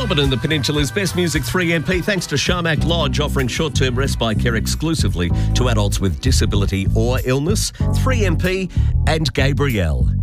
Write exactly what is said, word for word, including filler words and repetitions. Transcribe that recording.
Melbourne and the Peninsula's best music three M P, thanks to Sharmak Lodge, offering short-term respite care exclusively to adults with disability or illness. three M P and Gabrielle.